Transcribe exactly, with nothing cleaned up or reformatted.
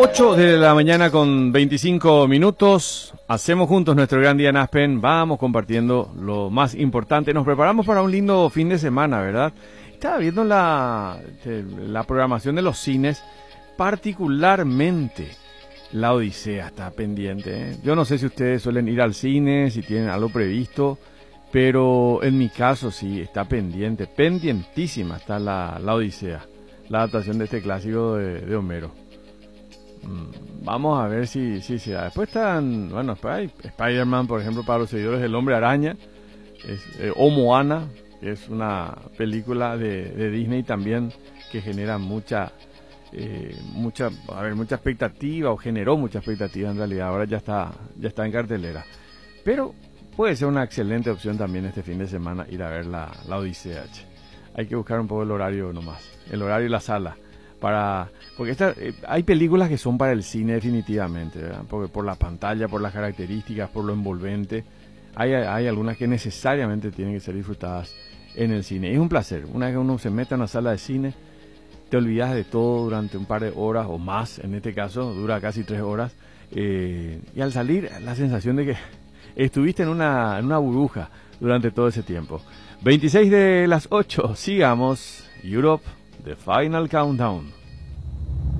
ocho de la mañana con veinticinco minutos. Hacemos juntos nuestro gran día en Aspen. Vamos compartiendo lo más importante. Nos preparamos para un lindo fin de semana, ¿verdad? Estaba viendo la, la programación de los cines, particularmente La Odisea está pendiente, ¿eh? Yo no sé si ustedes suelen ir al cine, si tienen algo previsto, pero en mi caso sí, está pendiente, pendientísima está la, la Odisea, la adaptación de este clásico de, de Homero. Mm, vamos a ver si, si se da. Después están, bueno, después hay Spider-Man, por ejemplo, para los seguidores del Hombre Araña, es, eh, o Moana, que es una película de, de Disney también que genera mucha... Eh, mucha, a ver, mucha expectativa, o generó mucha expectativa en realidad. Ahora ya está, ya está en cartelera, pero puede ser una excelente opción también este fin de semana ir a ver la, la Odisea. Hay que buscar un poco el horario nomás, el horario y la sala, para, porque esta, eh, hay películas que son para el cine definitivamente, ¿verdad? Porque por la pantalla, por las características, por lo envolvente, hay, hay algunas que necesariamente tienen que ser disfrutadas en el cine. Es un placer, una vez que uno se mete en una sala de cine, te olvidas de todo durante un par de horas o más, en este caso dura casi tres horas, eh, y al salir la sensación de que estuviste en una, en una burbuja durante todo ese tiempo. veintiséis de las ocho, sigamos. Europe, The Final Countdown.